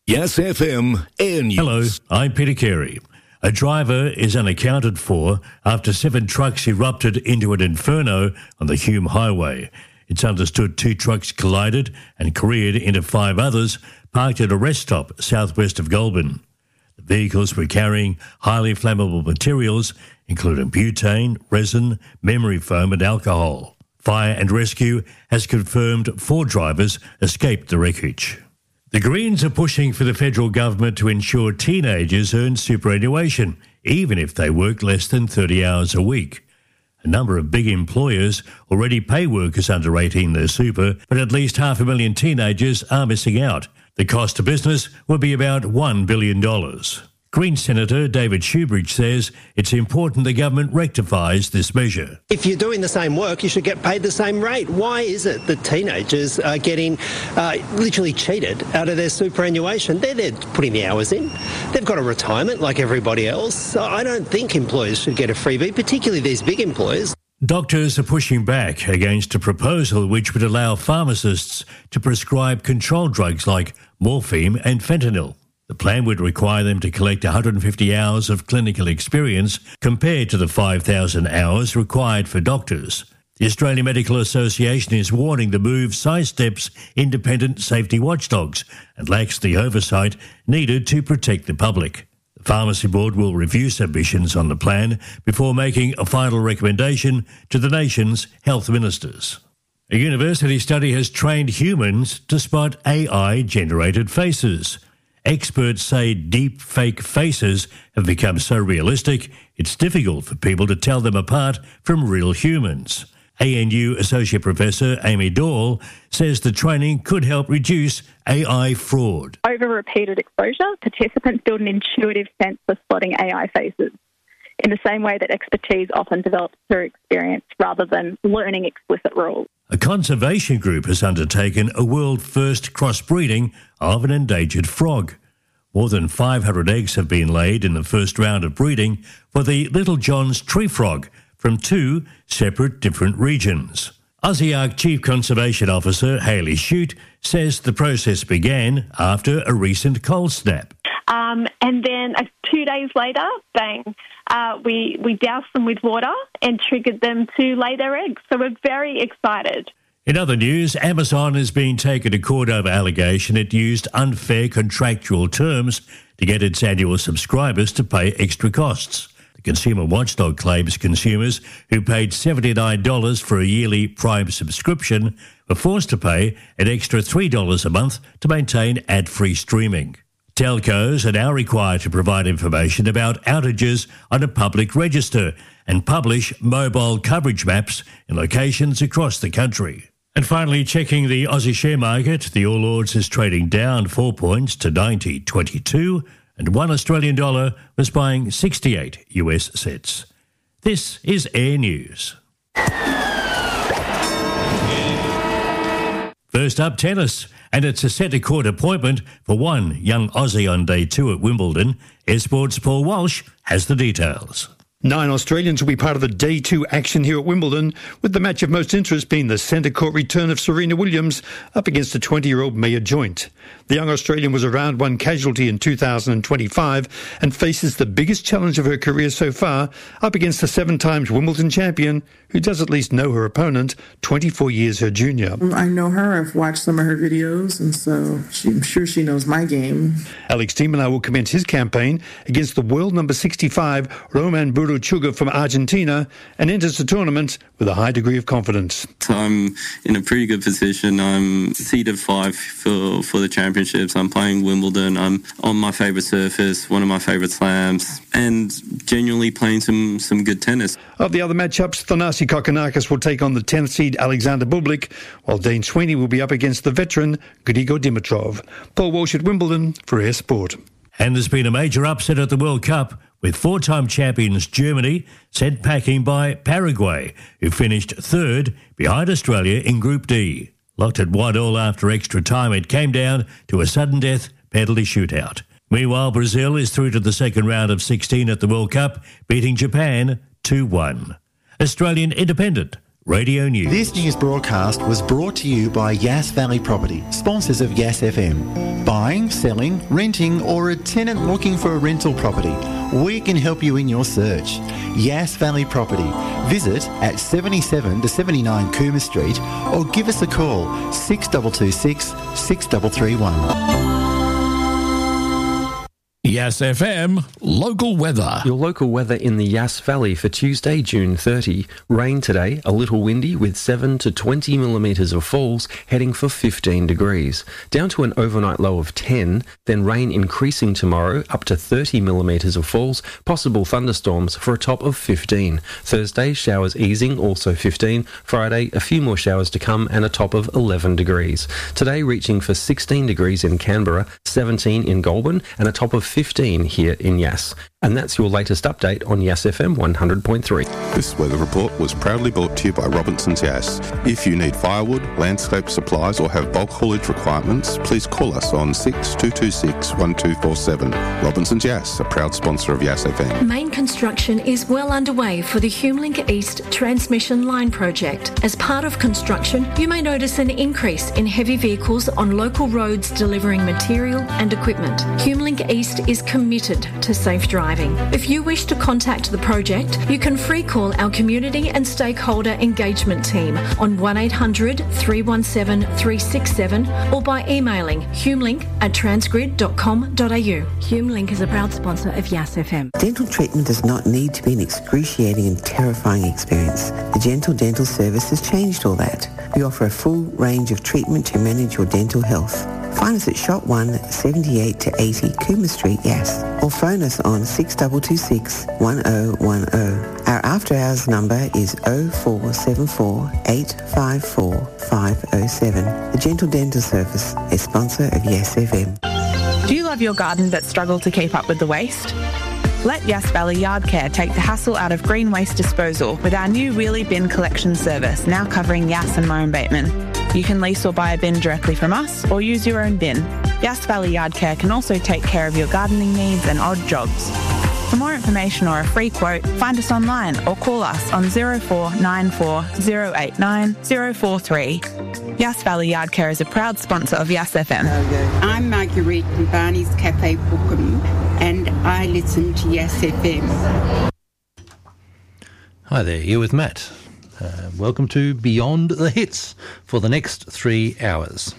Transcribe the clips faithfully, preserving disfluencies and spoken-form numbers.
Yes F M Air News. Hello, I'm Peter Carey. A driver is unaccounted for after seven trucks erupted into an inferno on the Hume Highway. It's understood two trucks collided and careered into five others parked at a rest stop southwest of Goulburn. The vehicles were carrying highly flammable materials, including butane, resin, memory foam and alcohol. Fire and Rescue has confirmed four drivers escaped the wreckage. The Greens are pushing for the federal government to ensure teenagers earn superannuation, even if they work less than thirty hours a week. A number of big employers already pay workers under eighteen their super, but at least half a million teenagers are missing out. The cost to business will be about one billion dollars. Green Senator David Shoebridge says it's important the government rectifies this measure. If you're doing the same work, you should get paid the same rate. Why is it that teenagers are getting uh, literally cheated out of their superannuation? They're there putting the hours in. They've got a retirement like everybody else. So I don't think employers should get a freebie, particularly these big employers. Doctors are pushing back against a proposal which would allow pharmacists to prescribe controlled drugs like morphine and fentanyl. The plan would require them to collect one hundred fifty hours of clinical experience compared to the five thousand hours required for doctors. The Australian Medical Association is warning the move sidesteps independent safety watchdogs and lacks the oversight needed to protect the public. The Pharmacy Board will review submissions on the plan before making a final recommendation to the nation's health ministers. A university study has trained humans to spot A I-generated faces. Experts say deep fake faces have become so realistic it's difficult for people to tell them apart from real humans. A N U Associate Professor Amy Dahl says the training could help reduce A I fraud. Over repeated exposure, participants build an intuitive sense for spotting A I faces, in the same way that expertise often develops through experience rather than learning explicit rules. A conservation group has undertaken a world-first crossbreeding of an endangered frog. More than five hundred eggs have been laid in the first round of breeding for the Little John's tree frog from two separate different regions. ASIARC Chief Conservation Officer Hayley Shute says the process began after a recent cold snap. Um, and then uh, two days later, bang, uh, we, we doused them with water and triggered them to lay their eggs. So we're very excited. In other news, Amazon is being taken to court over allegation it used unfair contractual terms to get its annual subscribers to pay extra costs. The Consumer Watchdog claims consumers who paid seventy-nine dollars for a yearly Prime subscription were forced to pay an extra three dollars a month to maintain ad-free streaming. Telcos are now required to provide information about outages on a public register and publish mobile coverage maps in locations across the country. And finally, checking the Aussie share market, the All Ords is trading down four points to ninety twenty-two, and one Australian dollar was buying sixty-eight U S cents. This is Air News. First up, tennis, and it's a centre-court appointment for one young Aussie on day two at Wimbledon. Air Sports' Paul Walsh has the details. Nine Australians will be part of the day two action here at Wimbledon, with the match of most interest being the centre court return of Serena Williams up against the twenty-year-old Maya Joint. The young Australian was a round one casualty in two thousand twenty-five and faces the biggest challenge of her career so far, up against the seven times Wimbledon champion, who does at least know her opponent, twenty-four years her junior. I know her, I've watched some of her videos, and so she, I'm sure she knows my game. Alex de Minaur will commence his campaign against the world number sixty-five, Roman Buruchuga from Argentina, and enters the tournament with a high degree of confidence. I'm in a pretty good position. I'm seeded five for, for the championships. I'm playing Wimbledon. I'm on my favourite surface, one of my favourite slams, and genuinely playing some, some good tennis. Of the other matchups, Thanasi Kokkinakis will take on the tenth seed Alexander Bublik, while Dane Sweeney will be up against the veteran Grigor Dimitrov. Paul Walsh at Wimbledon for Air Sport. And there's been a major upset at the World Cup, with four-time champions Germany sent packing by Paraguay, who finished third behind Australia in Group D. Locked at one all after extra time, it came down to a sudden death penalty shootout. Meanwhile, Brazil is through to the second round of sixteen at the World Cup, beating Japan two one. Australian Independent, Radio News. This news broadcast was brought to you by Yass Valley Property, sponsors of Yass F M. Buying, selling, renting, or a tenant looking for a rental property, we can help you in your search. Yass Valley Property. Visit at seventy-seven to seventy-nine Coomer Street or give us a call six two two six, six three three one. Yass F M local weather. Your local weather in the Yass Valley for Tuesday, June thirtieth. Rain today, a little windy with seven to twenty millimetres of falls, heading for fifteen degrees. Down to an overnight low of ten, then rain increasing tomorrow up to thirty millimetres of falls, possible thunderstorms for a top of fifteen. Thursday, showers easing, also fifteen. Friday, a few more showers to come and a top of eleven degrees. Today reaching for sixteen degrees in Canberra, seventeen in Goulburn and a top of fifteen here in Yass. And that's your latest update on Yass F M one hundred point three. This weather report was proudly brought to you by Robinson's Yass. If you need firewood, landscape supplies or have bulk haulage requirements, please call us on six two two six, one two four seven. Robinson's Yass, a proud sponsor of Yass F M. Main construction is well underway for the HumeLink East transmission line project. As part of construction, you may notice an increase in heavy vehicles on local roads delivering material and equipment. HumeLink East is committed to safe driving. If you wish to contact the project, you can free call our community and stakeholder engagement team on one eight hundred, three one seven, three six seven or by emailing humelink at transgrid dot com dot a u. HumeLink is a proud sponsor of Yass F M. Dental treatment does not need to be an excruciating and terrifying experience. The Gentle Dental Service has changed all that. We offer a full range of treatment to manage your dental health. Find us at Shop one, seventy-eight to eighty Coomer Street, Yass, or phone us on six two two six, one zero one zero. Our after-hours number is oh four seven four, eight five four, five oh seven. The Gentle Dental Service, a sponsor of Yass F M. Do you love your garden but struggle to keep up with the waste? Let Yass Valley Yard Care take the hassle out of green waste disposal with our new wheelie bin collection service, now covering Yass and Murray Bateman. You can lease or buy a bin directly from us or use your own bin. Yass Valley Yard Care can also take care of your gardening needs and odd jobs. For more information or a free quote, find us online or call us on oh four nine four, oh eight nine, oh four three. Yass Valley Yard Care is a proud sponsor of Yass F M. I'm Marguerite from Barney's Cafe Bookham and I listen to Yass F M. Hi there, you're with Matt. Uh, welcome to Beyond the Hits for the next three hours.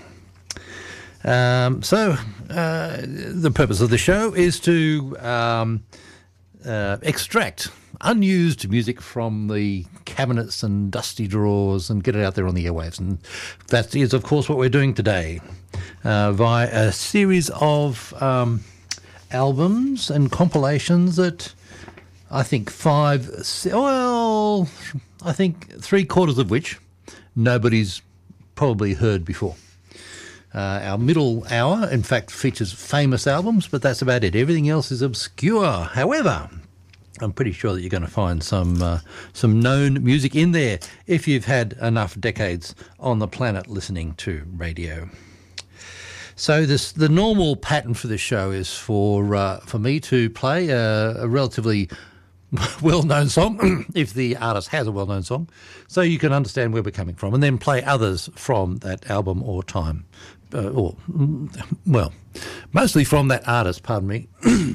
Um, so, uh, the purpose of the show is to um, uh, extract unused music from the cabinets and dusty drawers and get it out there on the airwaves. And that is, of course, what we're doing today uh, via a series of um, albums and compilations that I think five, well, I think three quarters of which nobody's probably heard before. Uh, our middle hour, in fact, features famous albums, but that's about it. Everything else is obscure. However, I'm pretty sure that you're going to find some uh, some known music in there if you've had enough decades on the planet listening to radio. So this the normal pattern for this show is for uh, for me to play a, a relatively well-known song, if the artist has a well-known song, so you can understand where we're coming from, and then play others from that album or time, uh, or, well, mostly from that artist, pardon me,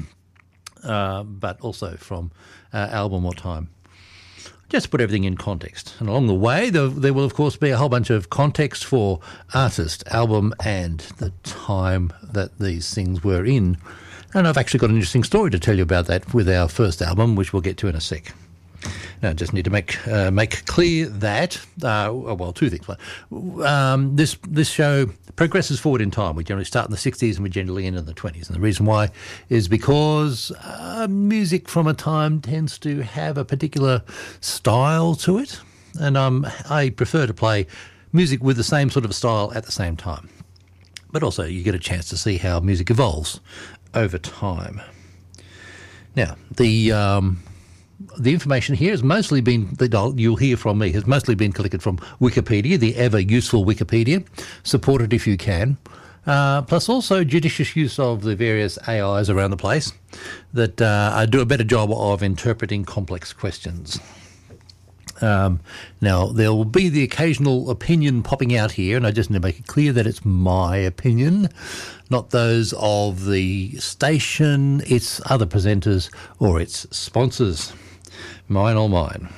uh, but also from uh, album or time. Just put everything in context. And along the way, there, there will, of course, be a whole bunch of context for artist, album, and the time that these things were in. And I've actually got an interesting story to tell you about that with our first album, which we'll get to in a sec. Now, I just need to make uh, make clear that, uh, well, two things. Um, this this show progresses forward in time. We generally start in the sixties and we generally end in the twenties. And the reason why is because uh, music from a time tends to have a particular style to it. And um, I prefer to play music with the same sort of style at the same time. But also you get a chance to see how music evolves over time. Now, the um, the information here has mostly been, that you'll hear from me, has mostly been collected from Wikipedia, the ever useful Wikipedia. Support it if you can. Uh, plus also judicious use of the various A Is around the place that uh, do a better job of interpreting complex questions. Um, now, there will be the occasional opinion popping out here, and I just need to make it clear that it's my opinion, not those of the station, its other presenters, or its sponsors. Mine or mine.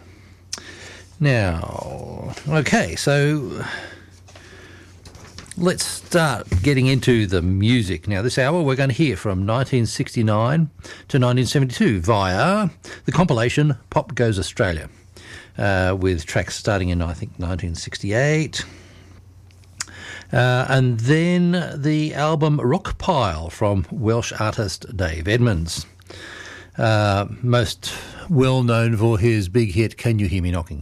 Now, okay, so let's start getting into the music. Now, this hour we're going to hear from nineteen sixty-nine to nineteen seventy-two via the compilation Pop Goes Australia, uh, with tracks starting in, I think, nineteen sixty-eight. Uh, and then the album Rock Pile from Welsh artist Dave Edmunds, uh, most well known for his big hit Can You Hear Me Knocking?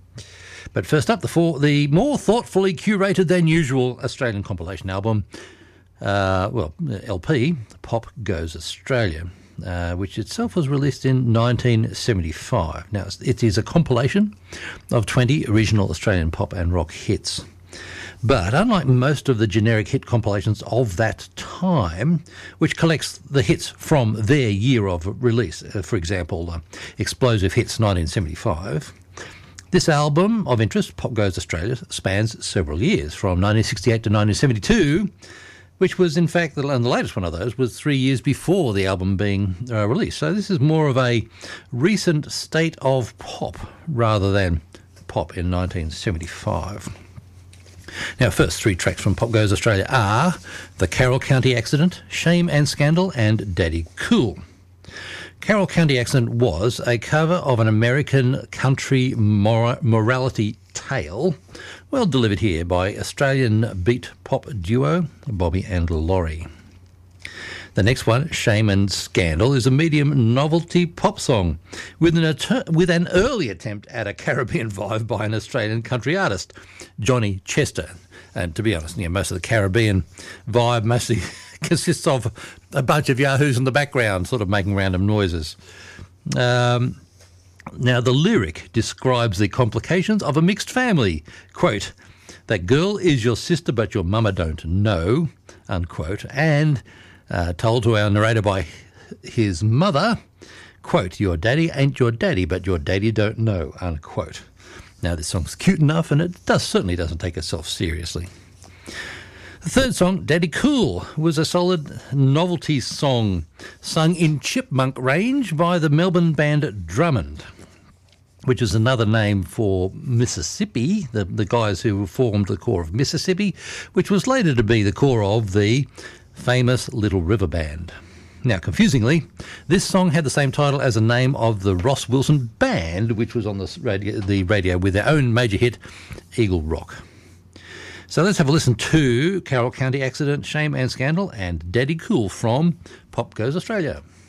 But first up, the, four, the more thoughtfully curated than usual Australian compilation album, uh, well, L P, Pop Goes Australia, uh, which itself was released in nineteen seventy-five. Now, it is a compilation of twenty original Australian pop and rock hits. But unlike most of the generic hit compilations of that time, which collects the hits from their year of release, uh, for example, uh, Explosive Hits nineteen seventy-five, this album of interest, Pop Goes Australia, spans several years, from nineteen sixty-eight to nineteen seventy-two, which was, in fact, the, and the latest one of those was three years before the album being uh, released. So this is more of a recent state of pop rather than pop in nineteen seventy-five. Now, first three tracks from Pop Goes Australia are The Carroll County Accident, Shame and Scandal, and Daddy Cool. Carroll County Accident was a cover of an American country mor- morality tale, well delivered here by Australian beat pop duo Bobby and Laurie. The next one, Shame and Scandal, is a medium novelty pop song with an, att- with an early attempt at a Caribbean vibe by an Australian country artist, Johnny Chester. And to be honest, you know, most of the Caribbean vibe mostly consists of a bunch of yahoos in the background sort of making random noises. Um, now, the lyric describes the complications of a mixed family. Quote, that girl is your sister but your mama don't know, unquote, and uh, told to our narrator by his mother, quote, your daddy ain't your daddy but your daddy don't know, unquote. Now, this song's cute enough, and it does certainly doesn't take itself seriously. The third song, Daddy Cool, was a solid novelty song sung in Chipmunk Range by the Melbourne band Drummond, which is another name for Mississippi, the, the guys who formed the core of Mississippi, which was later to be the core of the famous Little River Band. Now, confusingly, this song had the same title as the name of the Ross Wilson Band, which was on the radio, the radio with their own major hit, Eagle Rock. So let's have a listen to Carroll County Accident, Shame and Scandal, and Daddy Cool from Pop Goes Australia.